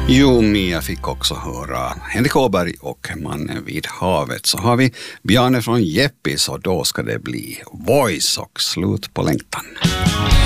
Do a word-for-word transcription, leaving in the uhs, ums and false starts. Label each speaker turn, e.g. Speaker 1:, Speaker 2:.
Speaker 1: Jo, Mia fick också höra Henrik Åberg och Mannen vid havet. Så har vi Bjarne från Jeppis och då ska det bli Voice och Slut på längtan.